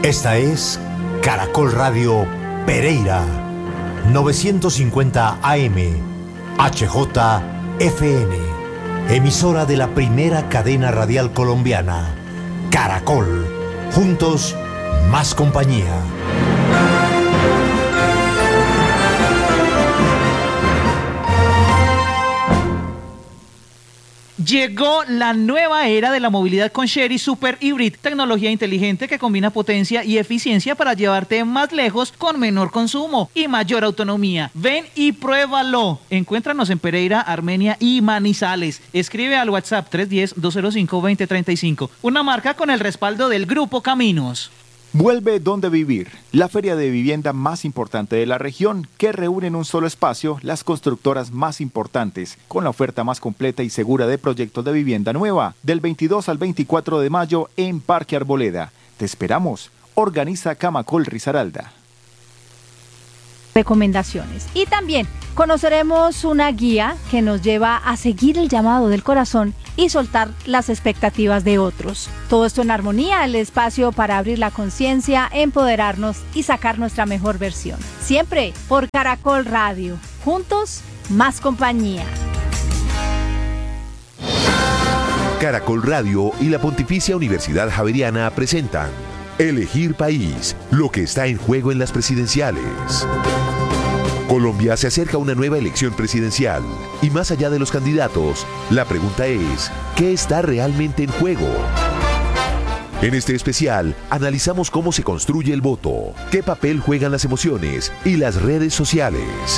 Esta es Caracol Radio Pereira, 950 AM, HJFN, emisora de la primera cadena radial colombiana, Caracol, juntos, más compañía. Llegó la nueva era de la movilidad con Sherry Super Hybrid, tecnología inteligente que combina potencia y eficiencia para llevarte más lejos con menor consumo y mayor autonomía. Ven y pruébalo. Encuéntranos en Pereira, Armenia y Manizales. Escribe al WhatsApp 310-205-2035. Una marca con el respaldo del Grupo Caminos. Vuelve Donde Vivir, la feria de vivienda más importante de la región, que reúne en un solo espacio las constructoras más importantes, con la oferta más completa y segura de proyectos de vivienda nueva, del 22 al 24 de mayo en Parque Arboleda. Te esperamos. Organiza Camacol Risaralda. Recomendaciones. Y también conoceremos una guía que nos lleva a seguir el llamado del corazón y soltar las expectativas de otros. Todo esto en armonía, el espacio para abrir la conciencia, empoderarnos y sacar nuestra mejor versión. Siempre por Caracol Radio. Juntos, más compañía. Caracol Radio y la Pontificia Universidad Javeriana presentan Elegir País, lo que está en juego en las presidenciales. Colombia se acerca a una nueva elección presidencial y más allá de los candidatos, la pregunta es, ¿qué está realmente en juego? En este especial, analizamos cómo se construye el voto, qué papel juegan las emociones y las redes sociales.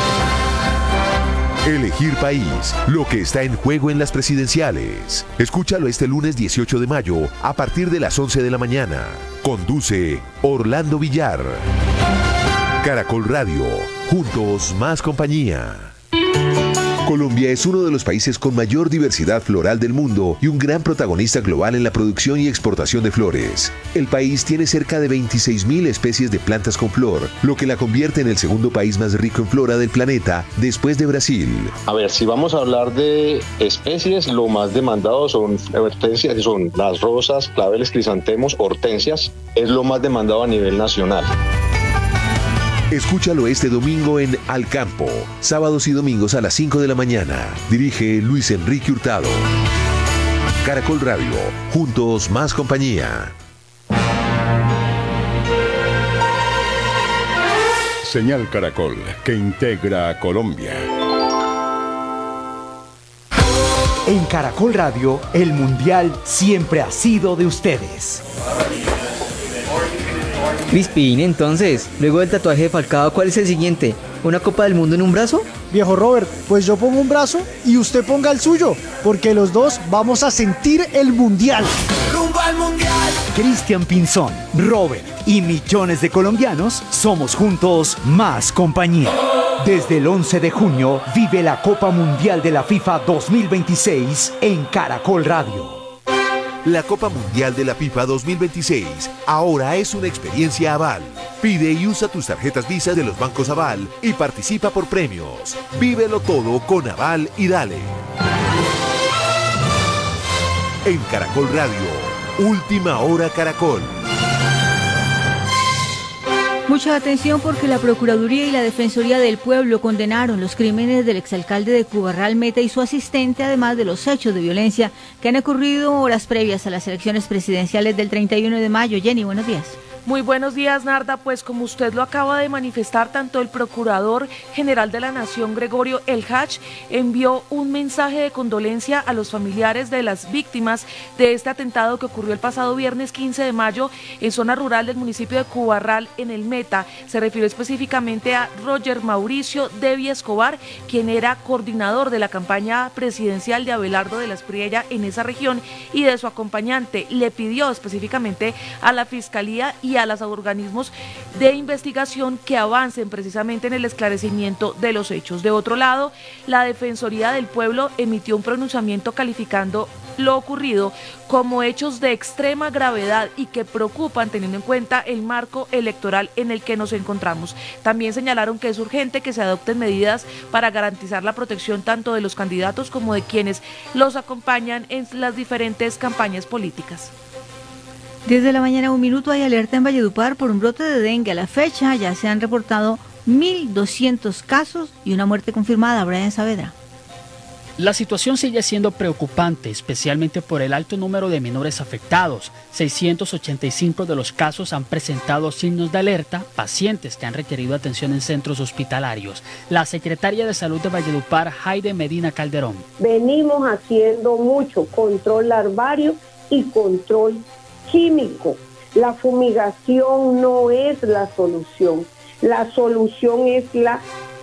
Elegir País, lo que está en juego en las presidenciales. Escúchalo este lunes 18 de mayo a partir de las 11 de la mañana. Conduce Orlando Villar. Caracol Radio, juntos más compañía. Colombia es uno de los países con mayor diversidad floral del mundo y un gran protagonista global en la producción y exportación de flores. El país tiene cerca de 26.000 especies de plantas con flor, lo que la convierte en el segundo país más rico en flora del planeta, después de Brasil. A ver, si vamos a hablar de especies, lo más demandado son hortensias, que son las rosas, claveles, crisantemos, hortensias, es lo más demandado a nivel nacional. Escúchalo este domingo en Al Campo, sábados y domingos a las 5 de la mañana. Dirige Luis Enrique Hurtado. Caracol Radio, juntos más compañía. Señal Caracol, que integra a Colombia. En Caracol Radio, el Mundial siempre ha sido de ustedes. Crispin, entonces, luego del tatuaje de Falcao, ¿cuál es el siguiente? ¿Una Copa del Mundo en un brazo? Viejo Robert, pues yo pongo un brazo y usted ponga el suyo, porque los dos vamos a sentir el Mundial. ¡Rumbo al Mundial! Cristian Pinzón, Robert y millones de colombianos somos juntos más compañía. Desde el 11 de junio vive la Copa Mundial de la FIFA 2026 en Caracol Radio. La Copa Mundial de la FIFA 2026 ahora es una experiencia Aval. Pide y usa tus tarjetas Visa de los bancos Aval y participa por premios. Vívelo todo con Aval y dale. En Caracol Radio, Última Hora Caracol. Mucha atención porque la Procuraduría y la Defensoría del Pueblo condenaron los crímenes del exalcalde de Cubarral Meta y su asistente, además de los hechos de violencia que han ocurrido horas previas a las elecciones presidenciales del 31 de mayo. Jenny, buenos días. Muy buenos días, Narda. Pues como usted lo acaba de manifestar, tanto el Procurador General de la Nación, Gregorio El Hach, envió un mensaje de condolencia a los familiares de las víctimas de este atentado que ocurrió el pasado viernes 15 de mayo en zona rural del municipio de Cubarral, en el Meta. Se refirió específicamente a Roger Mauricio Devia Escobar, quien era coordinador de la campaña presidencial de Abelardo de la Espriella en esa región, y de su acompañante. Le pidió específicamente a la Fiscalía y a los organismos de investigación que avancen precisamente en el esclarecimiento de los hechos. De otro lado, la Defensoría del Pueblo emitió un pronunciamiento calificando lo ocurrido como hechos de extrema gravedad y que preocupan teniendo en cuenta el marco electoral en el que nos encontramos. También señalaron que es urgente que se adopten medidas para garantizar la protección tanto de los candidatos como de quienes los acompañan en las diferentes campañas políticas. 10 de la mañana, 1 minuto, hay alerta en Valledupar por un brote de dengue. A la fecha ya se han reportado 1.200 casos y una muerte confirmada. Brian Saavedra. La situación sigue siendo preocupante, especialmente por el alto número de menores afectados. 685 de los casos han presentado signos de alerta, pacientes que han requerido atención en centros hospitalarios. La secretaria de Salud de Valledupar, Jaide Medina Calderón. Venimos haciendo mucho control larvario y control químico. La fumigación no es la solución. La solución es la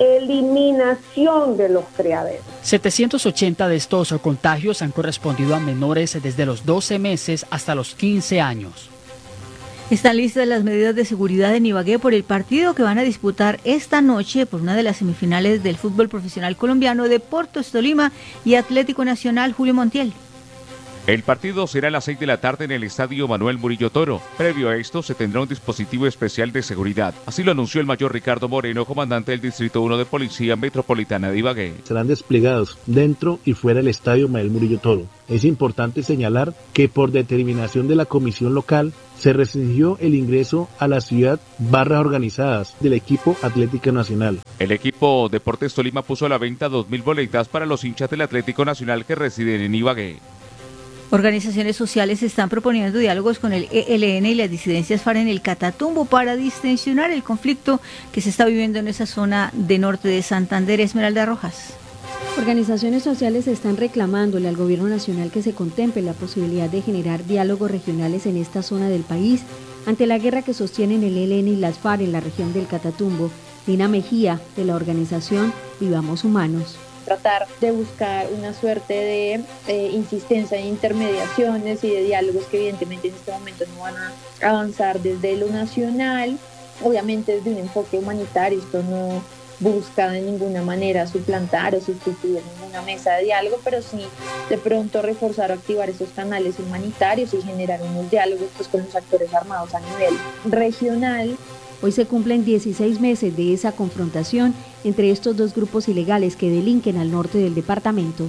eliminación de los criaderos. 780 de estos contagios han correspondido a menores desde los 12 meses hasta los 15 años. Están listas las medidas de seguridad en Ibagué por el partido que van a disputar esta noche por una de las semifinales del fútbol profesional colombiano, Deportes Tolima y Atlético Nacional. Julio Montiel. El partido será a las 6 de la tarde en el Estadio Manuel Murillo Toro. Previo a esto se tendrá un dispositivo especial de seguridad. Así lo anunció el mayor Ricardo Moreno, comandante del Distrito 1 de Policía Metropolitana de Ibagué. Serán desplegados dentro y fuera del Estadio Manuel Murillo Toro. Es importante señalar que por determinación de la comisión local se restringió el ingreso a la ciudad barras organizadas del equipo Atlético Nacional. El equipo Deportes Tolima puso a la venta 2.000 boletas para los hinchas del Atlético Nacional que residen en Ibagué. Organizaciones sociales están proponiendo diálogos con el ELN y las disidencias FARC en el Catatumbo para distensionar el conflicto que se está viviendo en esa zona de norte de Santander. Esmeralda Rojas. Organizaciones sociales están reclamándole al gobierno nacional que se contemple la posibilidad de generar diálogos regionales en esta zona del país ante la guerra que sostienen el ELN y las FARC en la región del Catatumbo. Dina Mejía, de la organización Vivamos Humanos. Tratar de buscar una suerte de insistencia en intermediaciones y de diálogos que evidentemente en este momento no van a avanzar desde lo nacional, obviamente desde un enfoque humanitario. Esto no busca de ninguna manera suplantar o sustituir ninguna mesa de diálogo, pero sí de pronto reforzar o activar esos canales humanitarios y generar unos diálogos pues, con los actores armados a nivel regional. Hoy se cumplen 16 meses de esa confrontación entre estos dos grupos ilegales que delinquen al norte del departamento.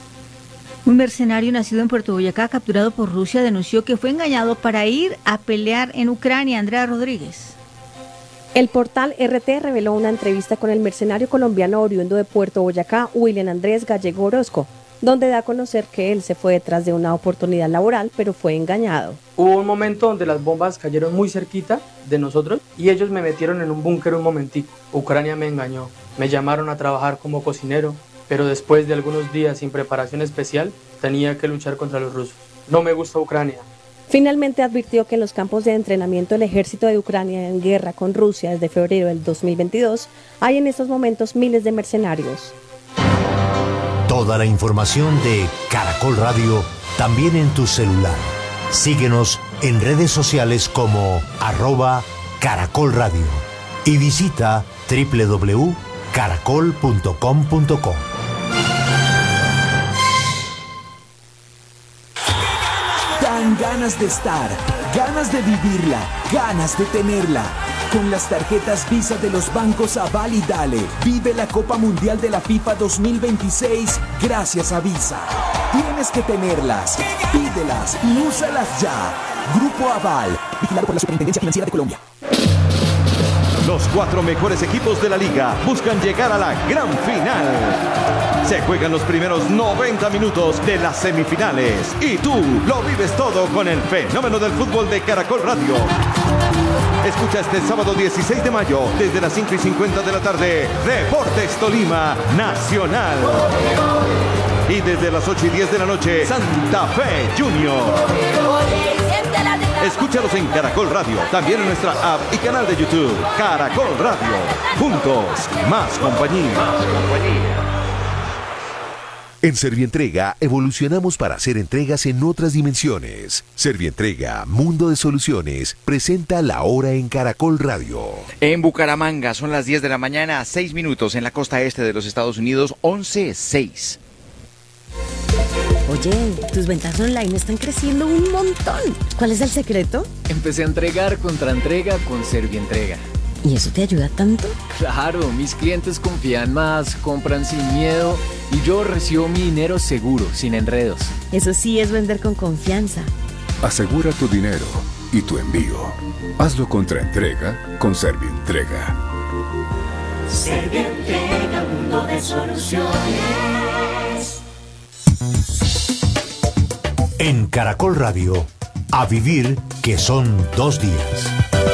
Un mercenario nacido en Puerto Boyacá, capturado por Rusia, denunció que fue engañado para ir a pelear en Ucrania. Andrea Rodríguez. El portal RT reveló una entrevista con el mercenario colombiano oriundo de Puerto Boyacá, William Andrés Gallego Orozco, donde da a conocer que él se fue detrás de una oportunidad laboral, pero fue engañado. Hubo un momento donde las bombas cayeron muy cerquita de nosotros y ellos me metieron en un búnker un momentico. Ucrania me engañó. Me llamaron a trabajar como cocinero, pero después de algunos días sin preparación especial, tenía que luchar contra los rusos. No me gusta Ucrania. Finalmente advirtió que en los campos de entrenamiento del ejército de Ucrania en guerra con Rusia desde febrero del 2022, hay en estos momentos miles de mercenarios. Toda la información de Caracol Radio también en tu celular. Síguenos en redes sociales como @Caracol Radio y visita www.caracol.com.co. Dan ganas de estar, ganas de vivirla, ganas de tenerla. Con las tarjetas Visa de los bancos Aval y Dale, vive la Copa Mundial de la FIFA 2026 gracias a Visa. Tienes que tenerlas, pídelas y úsalas ya. Grupo Aval, vigilado por la Superintendencia Financiera de Colombia. Los 4 mejores equipos de la liga buscan llegar a la gran final. Se juegan los primeros 90 minutos de las semifinales y tú lo vives todo con el fenómeno del fútbol de Caracol Radio. Escucha este sábado 16 de mayo desde las 5:50 de la tarde Deportes Tolima Nacional. Y desde las 8:10 de la noche Santa Fe Junior. Escúchalos en Caracol Radio, también en nuestra app y canal de YouTube. Caracol Radio. Juntos, más compañía. En Servientrega evolucionamos para hacer entregas en otras dimensiones. Servientrega, Mundo de Soluciones, presenta La Hora en Caracol Radio. En Bucaramanga son las 10 de la mañana, 6 minutos en la costa este de los Estados Unidos, 11:06. Oye, tus ventas online están creciendo un montón. ¿Cuál es el secreto? Empecé a entregar contra entrega con Servientrega. ¿Y eso te ayuda tanto? Claro, mis clientes confían más, compran sin miedo y yo recibo mi dinero seguro, sin enredos. Eso sí es vender con confianza. Asegura tu dinero. y tu envío. Hazlo contra entrega con Servientrega. Servientrega, mundo de soluciones. En Caracol Radio, a vivir que son 2 días.